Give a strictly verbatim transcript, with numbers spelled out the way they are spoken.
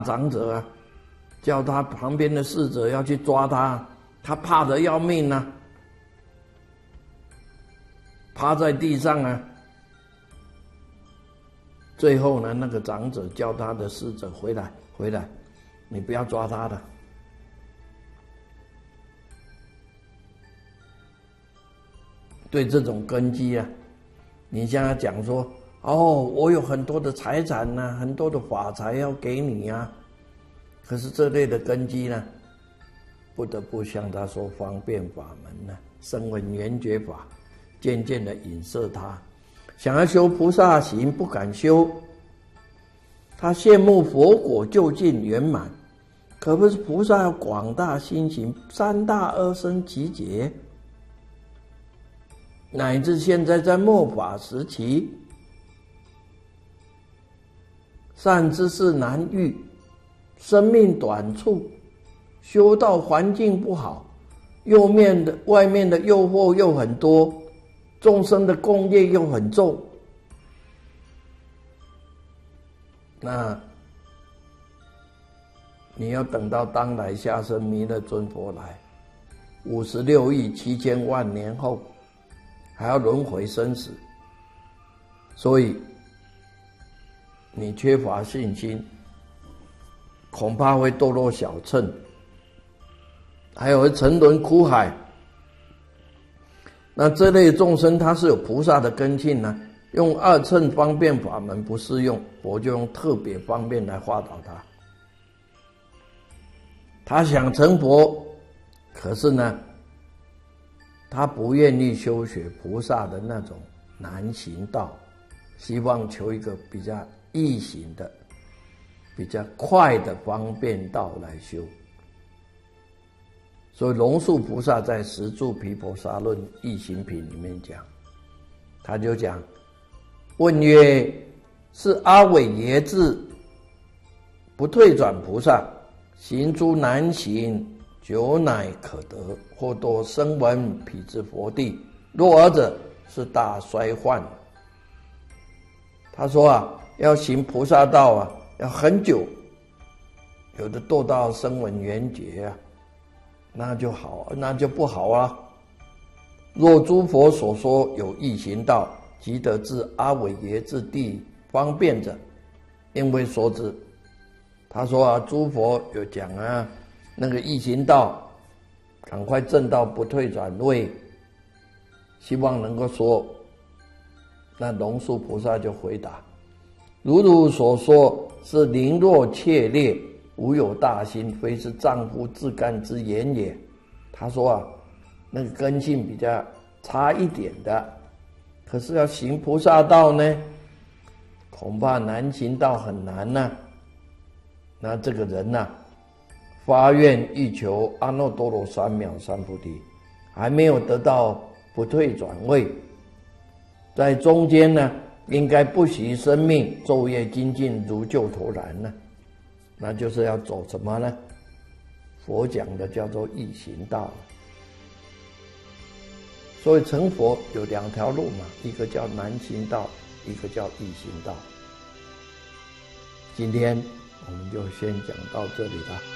长者啊，叫他旁边的侍者要去抓他，他怕得要命啊，趴在地上啊。最后呢，那个长者叫他的侍者回来，回来，你不要抓他的。对这种根基啊，你向他讲说，哦，我有很多的财产呐、啊，很多的法财要给你啊，可是这类的根基呢，不得不向他说方便法门呢、啊，声闻缘觉法，渐渐的引摄他，想要修菩萨行不敢修，他羡慕佛果究竟圆满，可不是菩萨要广大心行，三大阿僧祇劫。乃至现在在末法时期，善知识难遇，生命短促，修道环境不好，右面的外面的诱惑又很多，众生的共业又很重，那你要等到当来下生弥勒尊佛来，五十六亿七千万年后，还要轮回生死，所以你缺乏信心，恐怕会堕落小乘，还有会沉沦苦海。那这类众生他是有菩萨的根性呢，用二乘方便法门不适用，佛就用特别方便来化导他。他想成佛，可是呢他不愿意修学菩萨的那种难行道，希望求一个比较易行的、比较快的方便道来修。所以龙树菩萨在《十住毗婆沙论易行品》里面讲，他就讲，问曰：是阿惟耶智不退转菩萨，行诸难行，久乃可得，或多声闻彼之佛地，若尔者，是大衰患。他说啊，要行菩萨道啊，要很久，有的堕到声闻缘觉啊，那就好，那就不好啊。若诸佛所说有易行道，即得至阿惟耶智地方便者，因为说之。他说啊，诸佛有讲啊，那个易行道，赶快证到不退转位，希望能够说。那龙树菩萨就回答：如汝所说，是凌弱怯劣，无有大心，非是丈夫自干之言也。他说啊，那个根性比较差一点的，可是要行菩萨道呢，恐怕难行道很难呐、啊。那这个人呐、啊，发愿欲求阿耨多罗三藐三菩提，还没有得到不退转位，在中间呢，应该不惜生命，昼夜精进，如救头然呢。那就是要走什么呢？佛讲的叫做易行道。所以成佛有两条路嘛，一个叫难行道，一个叫易行道。今天我们就先讲到这里了。